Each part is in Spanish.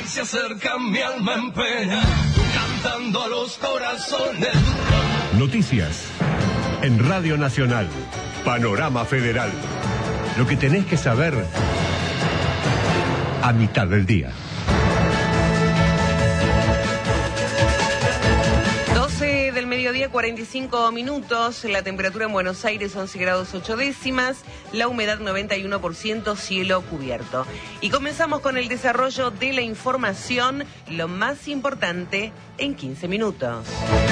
se acerca mi alma en pena, cantando a los corazones. Noticias en Radio Nacional, Panorama Federal. Lo que tenés que saber a mitad del día. 12 del mediodía, 45 minutos. La temperatura en Buenos Aires 11 grados 8 décimas. La humedad 91%, cielo cubierto. Y comenzamos con el desarrollo de la información, lo más importante en 15 minutos.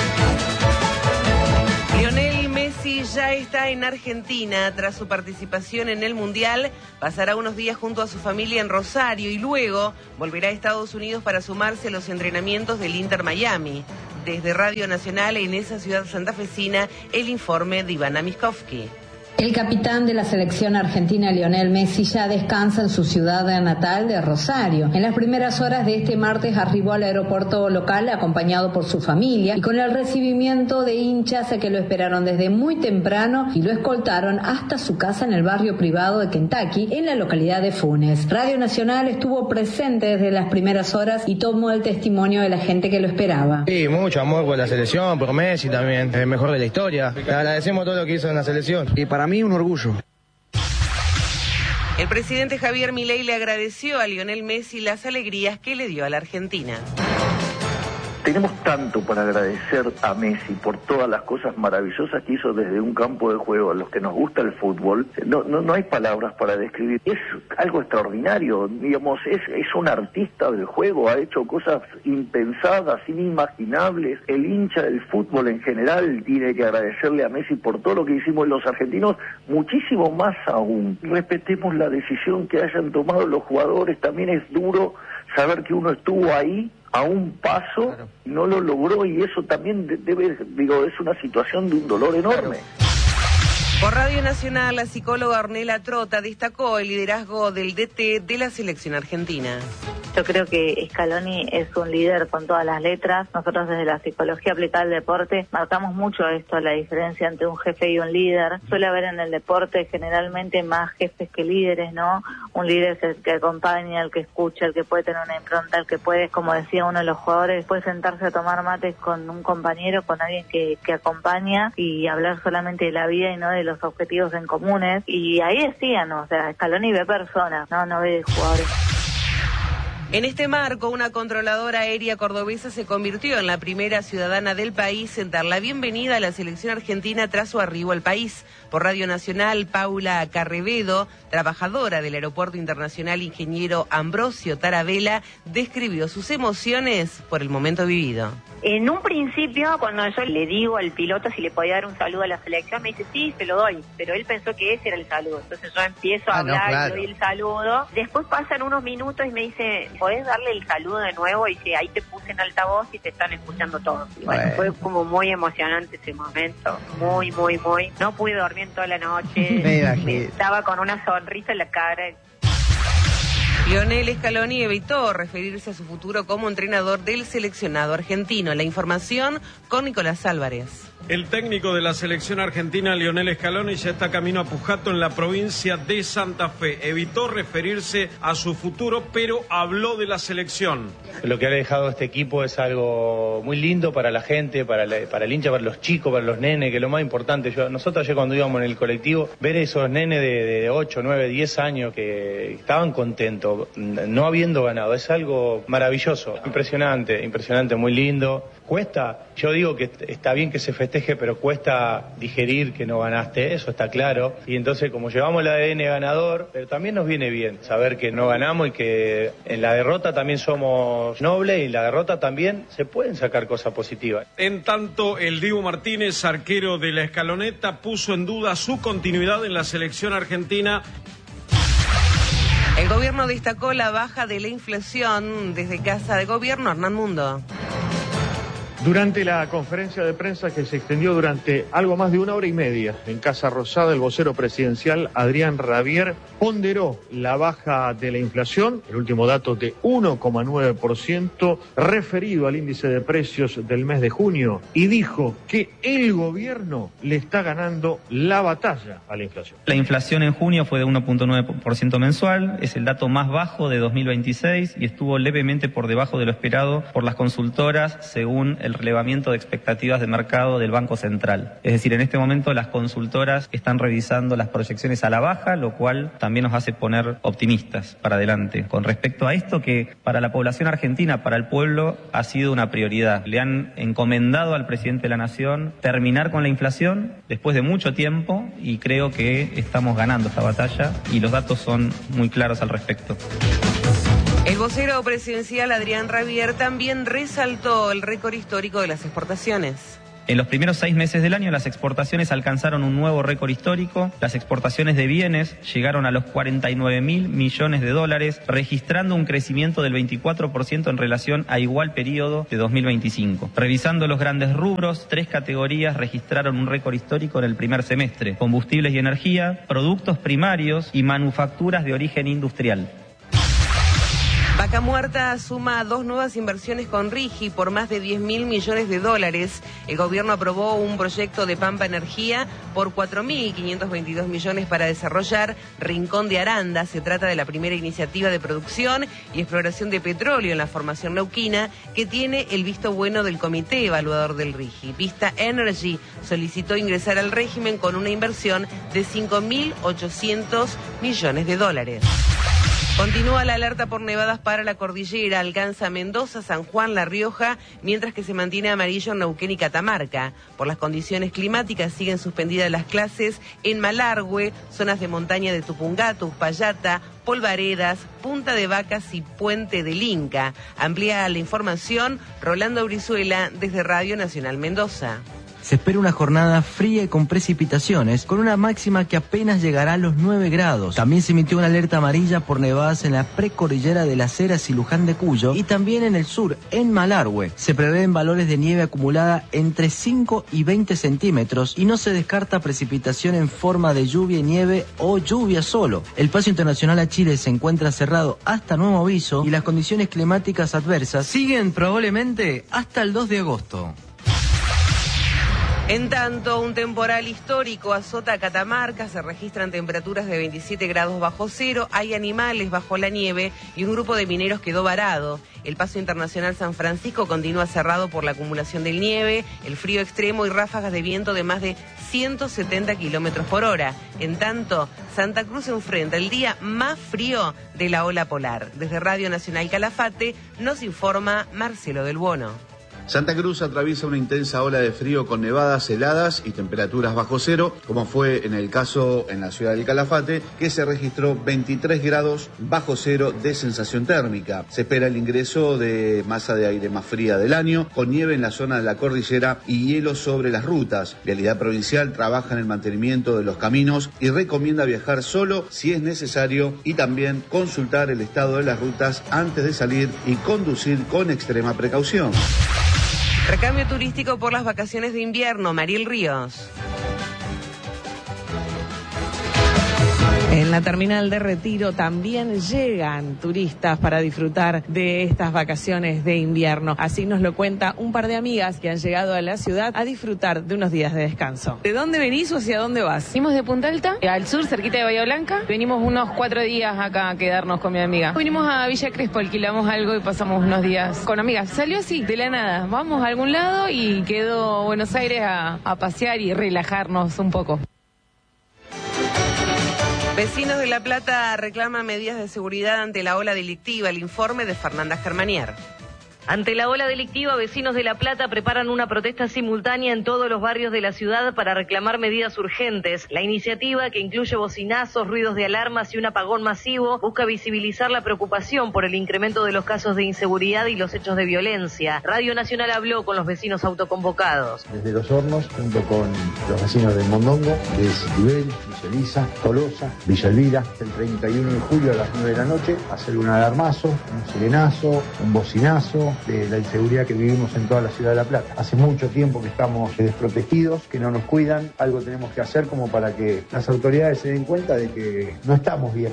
Lionel Messi ya está en Argentina tras su participación en el Mundial. Pasará unos días junto a su familia en Rosario y luego volverá a Estados Unidos para sumarse a los entrenamientos del Inter Miami. Desde Radio Nacional en esa ciudad santafesina, el informe de Ivana Miskovsky. El capitán de la selección argentina, Lionel Messi, ya descansa en su ciudad natal de Rosario. En las primeras horas de este martes arribó al aeropuerto local acompañado por su familia y con el recibimiento de hinchas que lo esperaron desde muy temprano y lo escoltaron hasta su casa en el barrio privado de Kentucky, en la localidad de Funes. Radio Nacional estuvo presente desde las primeras horas y tomó el testimonio de la gente que lo esperaba. Sí, mucho amor por la selección, por Messi también, el mejor de la historia. Le agradecemos todo lo que hizo en la selección. Y para mí un orgullo. El presidente Javier Milei le agradeció a Lionel Messi las alegrías que le dio a la Argentina. Tenemos tanto para agradecer a Messi por todas las cosas maravillosas que hizo desde un campo de juego. A los que nos gusta el fútbol, no hay palabras para describir. Es algo extraordinario, digamos, es un artista del juego, ha hecho cosas impensadas, inimaginables. El hincha del fútbol en general tiene que agradecerle a Messi por todo lo que hicimos los argentinos, muchísimo más aún. Respetemos la decisión que hayan tomado los jugadores, también es duro saber que uno estuvo ahí a un paso, claro, y no lo logró, y eso también es una situación de un dolor enorme. Por Radio Nacional, la psicóloga Ornella Trota destacó el liderazgo del DT de la selección argentina. Yo creo que Scaloni es un líder con todas las letras. Nosotros desde la psicología aplicada al deporte marcamos mucho esto, la diferencia entre un jefe y un líder. Suele haber en el deporte generalmente más jefes que líderes, ¿no? Un líder es el que acompaña, el que escucha, el que puede tener una impronta, el que puede, como decía uno de los jugadores, puede sentarse a tomar mates con un compañero, con alguien que acompaña y hablar solamente de la vida y no de los objetivos en comunes. Y ahí decían, o sea, Scaloni ve personas, no ve jugadores. En este marco, una controladora aérea cordobesa se convirtió en la primera ciudadana del país en dar la bienvenida a la selección argentina tras su arribo al país. Por Radio Nacional, Paula Carrevedo, trabajadora del Aeropuerto Internacional Ingeniero Ambrosio Tarabella, describió sus emociones por el momento vivido. En un principio, cuando yo le digo al piloto si le podía dar un saludo a la selección, me dice, sí, se lo doy, pero él pensó que ese era el saludo. Entonces yo empiezo a hablar, claro, y doy el saludo. Después pasan unos minutos y me dice, ¿podés darle el saludo de nuevo? Y dice, ahí te puse en altavoz y te están escuchando todos. Y bueno, fue como muy emocionante ese momento, muy. No pude dormir en toda la noche, estaba con una sonrisa en la cara. Lionel Scaloni evitó referirse a su futuro como entrenador del seleccionado argentino. La información con Nicolás Álvarez. El técnico de la selección argentina, Lionel Scaloni, ya está camino a Pujato en la provincia de Santa Fe. Evitó referirse a su futuro, pero habló de la selección. Lo que ha dejado este equipo es algo muy lindo para la gente, para el hincha, para los chicos, para los nenes, que es lo más importante. Nosotros ayer cuando íbamos en el colectivo, ver esos nenes de 8, 9, 10 años que estaban contentos, no habiendo ganado, es algo maravilloso, impresionante, muy lindo. Cuesta, yo digo que está bien que se festeje, pero cuesta digerir que no ganaste, eso está claro. Y entonces, como llevamos el ADN ganador, pero también nos viene bien saber que no ganamos y que en la derrota también somos nobles y en la derrota también se pueden sacar cosas positivas. En tanto, el Dibu Martínez, arquero de la Escaloneta, puso en duda su continuidad en la selección argentina. El gobierno destacó la baja de la inflación. Desde Casa de Gobierno, Hernán Mundo. Durante la conferencia de prensa que se extendió durante algo más de 1 hora y media en Casa Rosada, el vocero presidencial Adrián Rabier ponderó la baja de la inflación, el último dato de 1,9% referido al índice de precios del mes de junio, y dijo que el gobierno le está ganando la batalla a la inflación. La inflación en junio fue de 1,9% mensual, es el dato más bajo de 2026 y estuvo levemente por debajo de lo esperado por las consultoras según el relevamiento de expectativas de mercado del Banco Central. Es decir, en este momento las consultoras están revisando las proyecciones a la baja, lo cual también nos hace poner optimistas para adelante. Con respecto a esto, que para la población argentina, para el pueblo, ha sido una prioridad. Le han encomendado al presidente de la Nación terminar con la inflación después de mucho tiempo y creo que estamos ganando esta batalla y los datos son muy claros al respecto. El vocero presidencial Adrián Rabier también resaltó el récord histórico de las exportaciones. En los primeros 6 meses del año las exportaciones alcanzaron un nuevo récord histórico. Las exportaciones de bienes llegaron a los 49.000 millones de dólares, registrando un crecimiento del 24% en relación a igual periodo de 2025. Revisando los grandes rubros, 3 categorías registraron un récord histórico en el primer semestre: combustibles y energía, productos primarios y manufacturas de origen industrial. Vaca Muerta suma 2 nuevas inversiones con RIGI por más de 10.000 millones de dólares. El gobierno aprobó un proyecto de Pampa Energía por 4.522 millones para desarrollar Rincón de Aranda. Se trata de la primera iniciativa de producción y exploración de petróleo en la formación neuquina que tiene el visto bueno del comité evaluador del RIGI. Vista Energy solicitó ingresar al régimen con una inversión de 5.800 millones de dólares. Continúa la alerta por nevadas para la cordillera, alcanza Mendoza, San Juan, La Rioja, mientras que se mantiene amarillo en Neuquén y Catamarca. Por las condiciones climáticas siguen suspendidas las clases en Malargüe, zonas de montaña de Tupungato, Uspallata, Polvaredas, Punta de Vacas y Puente del Inca. Amplía la información Rolando Brizuela desde Radio Nacional Mendoza. Se espera una jornada fría y con precipitaciones, con una máxima que apenas llegará a los 9 grados. También se emitió una alerta amarilla por nevadas en la precordillera de Las Heras y Luján de Cuyo, y también en el sur, en Malargüe. Se prevén valores de nieve acumulada entre 5 y 20 centímetros y no se descarta precipitación en forma de lluvia y nieve o lluvia solo. El paso internacional a Chile se encuentra cerrado hasta nuevo aviso y las condiciones climáticas adversas siguen probablemente hasta el 2 de agosto. En tanto, un temporal histórico azota Catamarca, se registran temperaturas de 27 grados bajo cero, hay animales bajo la nieve y un grupo de mineros quedó varado. El paso internacional San Francisco continúa cerrado por la acumulación de nieve, el frío extremo y ráfagas de viento de más de 170 kilómetros por hora. En tanto, Santa Cruz enfrenta el día más frío de la ola polar. Desde Radio Nacional Calafate nos informa Marcelo del Bono. Santa Cruz atraviesa una intensa ola de frío con nevadas, heladas y temperaturas bajo cero, como fue en el caso en la ciudad del Calafate, que se registró 23 grados bajo cero de sensación térmica. Se espera el ingreso de masa de aire más fría del año, con nieve en la zona de la cordillera y hielo sobre las rutas. Vialidad Provincial trabaja en el mantenimiento de los caminos y recomienda viajar solo si es necesario y también consultar el estado de las rutas antes de salir y conducir con extrema precaución. Recambio turístico por las vacaciones de invierno. Mariel Ríos. En la terminal de Retiro también llegan turistas para disfrutar de estas vacaciones de invierno. Así nos lo cuenta un par de amigas que han llegado a la ciudad a disfrutar de unos días de descanso. ¿De dónde venís o hacia dónde vas? Venimos de Punta Alta, al sur, cerquita de Bahía Blanca. Venimos unos 4 días acá a quedarnos con mi amiga. Venimos a Villa Crespo, alquilamos algo y pasamos unos días con amigas. Salió así, de la nada. Vamos a algún lado y quedó Buenos Aires a pasear y relajarnos un poco. Vecinos de La Plata reclaman medidas de seguridad ante la ola delictiva. El informe de Fernanda Germanier. Ante la ola delictiva, vecinos de La Plata preparan una protesta simultánea en todos los barrios de la ciudad para reclamar medidas urgentes. La iniciativa, que incluye bocinazos, ruidos de alarmas y un apagón masivo, busca visibilizar la preocupación por el incremento de los casos de inseguridad y los hechos de violencia. Radio Nacional habló con los vecinos autoconvocados. Desde Los Hornos, junto con los vecinos de Mondongo, de Citibel, Villa Elisa, Tolosa, Villa Elvira, el 31 de julio a las 9 de la noche, hacer un alarmazo, un sirenazo, un bocinazo, de la inseguridad que vivimos en toda la ciudad de La Plata. Hace mucho tiempo que estamos desprotegidos, que no nos cuidan. Algo tenemos que hacer como para que las autoridades se den cuenta de que no estamos bien.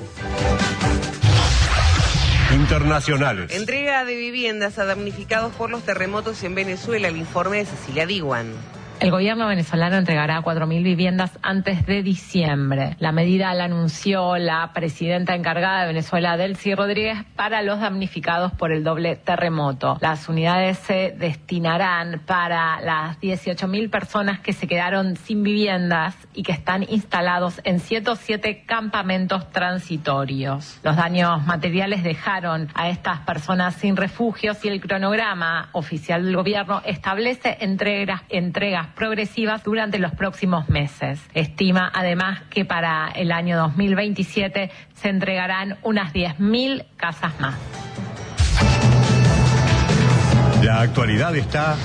Internacionales. Entrega de viviendas a damnificados por los terremotos en Venezuela. El informe de Cecilia Diwan. El gobierno venezolano entregará 4.000 viviendas antes de diciembre. La medida la anunció la presidenta encargada de Venezuela, Delcy Rodríguez, para los damnificados por el doble terremoto. Las unidades se destinarán para las 18.000 personas que se quedaron sin viviendas y que están instalados en 107 campamentos transitorios. Los daños materiales dejaron a estas personas sin refugios y el cronograma oficial del gobierno establece entregas progresivas durante los próximos meses. Estima además que para el año 2027 se entregarán unas 10.000 casas más. La actualidad está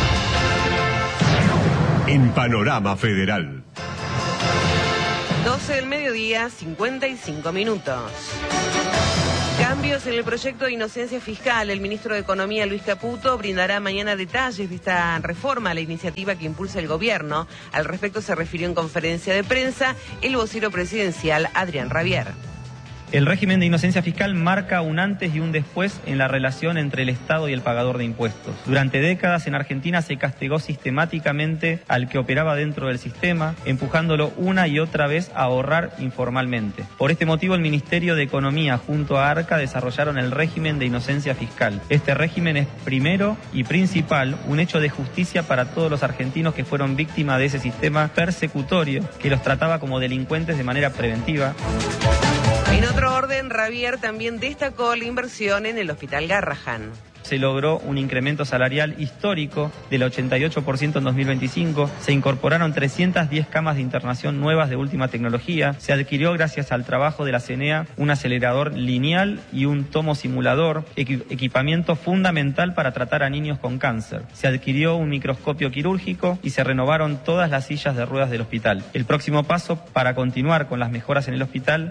en Panorama Federal. 12 del mediodía, 55 minutos. Cambios en el proyecto de inocencia fiscal. El ministro de Economía, Luis Caputo, brindará mañana detalles de esta reforma a la iniciativa que impulsa el gobierno. Al respecto se refirió en conferencia de prensa el vocero presidencial, Adrián Rabier. El régimen de inocencia fiscal marca un antes y un después en la relación entre el Estado y el pagador de impuestos. Durante décadas en Argentina se castigó sistemáticamente al que operaba dentro del sistema, empujándolo una y otra vez a ahorrar informalmente. Por este motivo el Ministerio de Economía junto a ARCA desarrollaron el régimen de inocencia fiscal. Este régimen es primero y principal un hecho de justicia para todos los argentinos que fueron víctimas de ese sistema persecutorio que los trataba como delincuentes de manera preventiva. En otro orden, Rabier también destacó la inversión en el Hospital Garrahan. Se logró un incremento salarial histórico del 88% en 2025, se incorporaron 310 camas de internación nuevas de última tecnología, se adquirió gracias al trabajo de la CNEA un acelerador lineal y un tomo simulador, equipamiento fundamental para tratar a niños con cáncer. Se adquirió un microscopio quirúrgico y se renovaron todas las sillas de ruedas del hospital. El próximo paso para continuar con las mejoras en el hospital,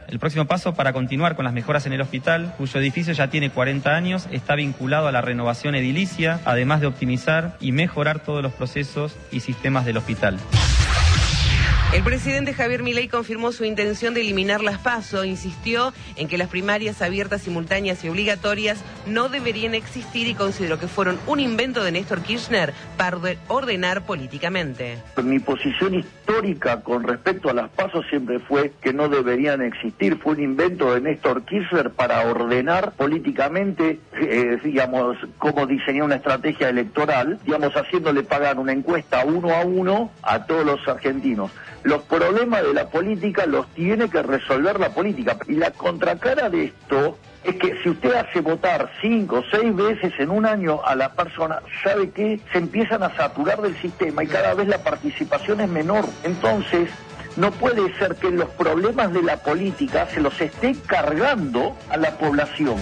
cuyo edificio ya tiene 40 años, está vinculado a la renovación edilicia, además de optimizar y mejorar todos los procesos y sistemas del hospital. El presidente Javier Milei confirmó su intención de eliminar las PASO, insistió en que las primarias abiertas, simultáneas y obligatorias no deberían existir y consideró que fueron un invento de Néstor Kirchner para ordenar políticamente. Mi posición histórica con respecto a las PASO siempre fue que no deberían existir, fue un invento de Néstor Kirchner para ordenar políticamente, digamos, cómo diseñar una estrategia electoral, digamos, haciéndole pagar una encuesta 1 a 1 a todos los argentinos. Los problemas de la política los tiene que resolver la política. Y la contracara de esto es que si usted hace votar 5 o 6 veces en un año a la persona, ¿sabe qué? Se empiezan a saturar del sistema y cada vez la participación es menor. Entonces, no puede ser que los problemas de la política se los esté cargando a la población.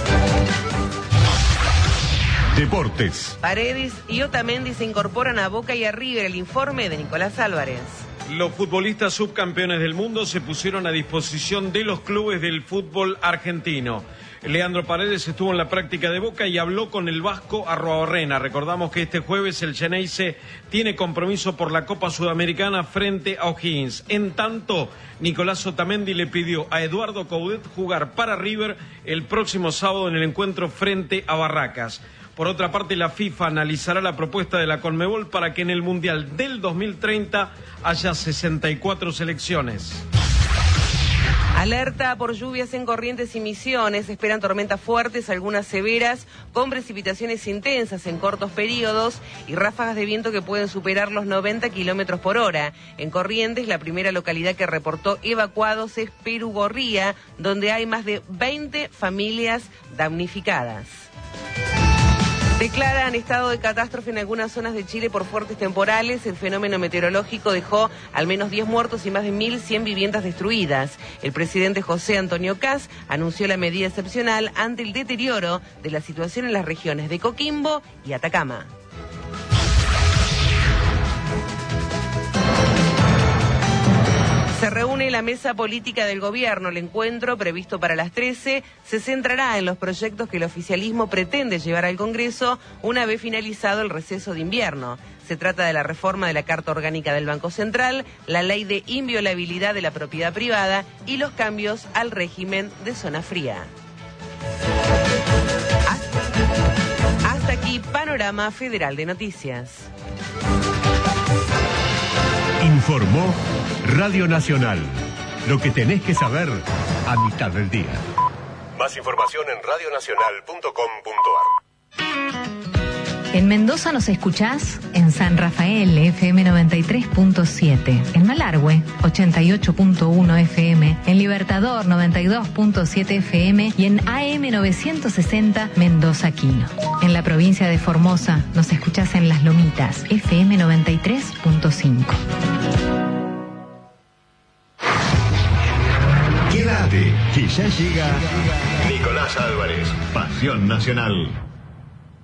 Deportes. Paredes y Otamendi se incorporan a Boca y a River. El informe de Nicolás Álvarez. Los futbolistas subcampeones del mundo se pusieron a disposición de los clubes del fútbol argentino. Leandro Paredes estuvo en la práctica de Boca y habló con el vasco Arruabarrena. Recordamos que este jueves el Xeneize tiene compromiso por la Copa Sudamericana frente a O'Higgins. En tanto, Nicolás Otamendi le pidió a Eduardo Coudet jugar para River el próximo sábado en el encuentro frente a Barracas. Por otra parte, la FIFA analizará la propuesta de la Conmebol para que en el Mundial del 2030 haya 64 selecciones. Alerta por lluvias en Corrientes y Misiones. Esperan tormentas fuertes, algunas severas, con precipitaciones intensas en cortos periodos y ráfagas de viento que pueden superar los 90 kilómetros por hora. En Corrientes, la primera localidad que reportó evacuados es Perugorría, donde hay más de 20 familias damnificadas. Declaran estado de catástrofe en algunas zonas de Chile por fuertes temporales. El fenómeno meteorológico dejó al menos 10 muertos y más de 1.100 viviendas destruidas. El presidente José Antonio Kast anunció la medida excepcional ante el deterioro de la situación en las regiones de Coquimbo y Atacama. Se reúne la mesa política del gobierno. El encuentro, previsto para las 13, se centrará en los proyectos que el oficialismo pretende llevar al Congreso una vez finalizado el receso de invierno. Se trata de la reforma de la Carta Orgánica del Banco Central, la ley de inviolabilidad de la propiedad privada y los cambios al régimen de zona fría. Hasta aquí, Panorama Federal de Noticias. Informó Radio Nacional. Lo que tenés que saber a mitad del día. Más información en radionacional.com.ar. En Mendoza nos escuchás en San Rafael, FM 93.7, en Malargüe, 88.1 FM, en Libertador, 92.7 FM y en AM 960 Mendoza Quino. En la provincia de Formosa nos escuchás en Las Lomitas, FM 93.5. Quédate, que ya llega Nicolás Álvarez, Pasión Nacional.